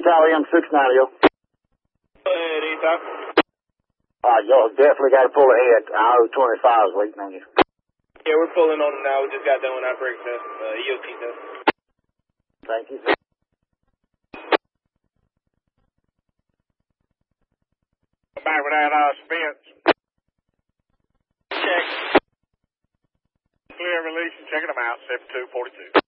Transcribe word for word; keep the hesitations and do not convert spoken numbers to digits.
Tower M six ninety. Go ahead, anytime. Uh, y'all definitely got to pull ahead. I O twenty-five is waiting on you. Yeah, we're pulling on them now. We just got done with our brake test, uh, E O T test. Thank you. Back with that, uh, Spence. Check. Clear release and checking them out, seven two forty-two.